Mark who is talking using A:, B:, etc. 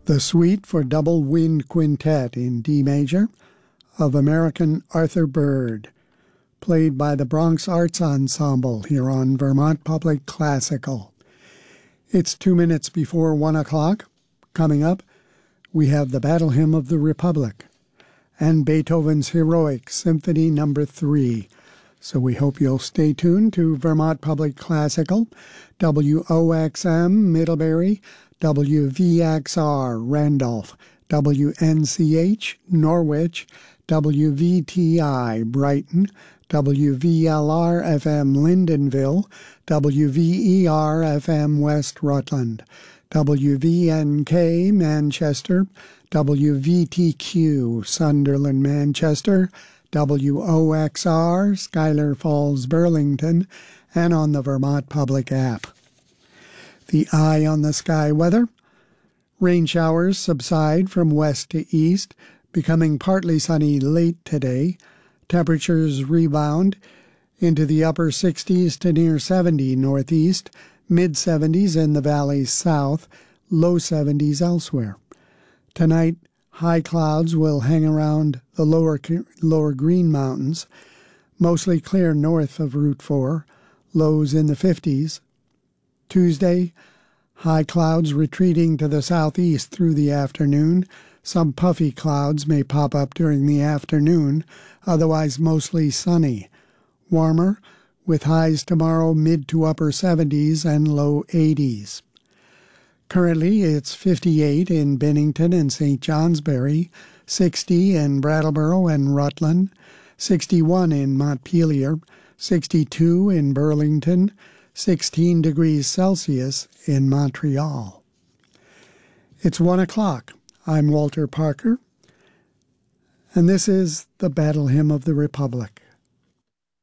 A: The Suite for Double Wind Quintet in D major of American Arthur Bird, played by the Bronx Arts Ensemble here on Vermont Public Classical. It's 2 minutes before 1 o'clock. Coming up, we have the Battle Hymn of the Republic and Beethoven's Heroic Symphony No. 3. So we hope you'll stay tuned to Vermont Public Classical, WOXM Middlebury, WVXR Randolph, WNCH Norwich, WVTI Brighton, WVLR FM Lindenville, WVER FM West Rutland, WVNK Manchester, WVTQ Sunderland Manchester, WOXR Schuyler Falls Burlington, and on the Vermont Public app. The eye on the sky weather. Rain showers subside from west to east, becoming partly sunny late today. Temperatures rebound into the upper 60s to near 70 northeast, mid-70s in the valleys south, low 70s elsewhere. Tonight, high clouds will hang around the lower Green Mountains, mostly clear north of Route 4, lows in the 50s. Tuesday, high clouds retreating to the southeast through the afternoon. Some puffy clouds may pop up during the afternoon, otherwise mostly sunny. Warmer, with highs tomorrow mid to upper 70s and low 80s. Currently, it's 58 in Bennington and St. Johnsbury, 60 in Brattleboro and Rutland, 61 in Montpelier, 62 in Burlington, 16 degrees Celsius in Montreal. It's 1 o'clock. I'm Walter Parker, and this is the Battle Hymn of the Republic.